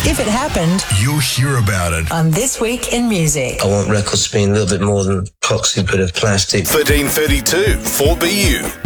If it happened, you'll hear about it on This Week in Music. I want records to be a little bit more than a toxic bit of plastic. 1332 4BU.